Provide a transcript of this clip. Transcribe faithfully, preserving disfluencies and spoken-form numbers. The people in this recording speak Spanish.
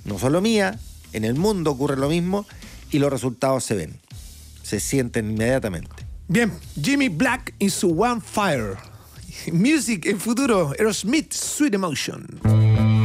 no solo mía, en el mundo ocurre lo mismo y los resultados se ven, se sienten inmediatamente. Bien, Jimmy Black in su One Fire. Music en futuro, Aerosmith, Sweet Emotion.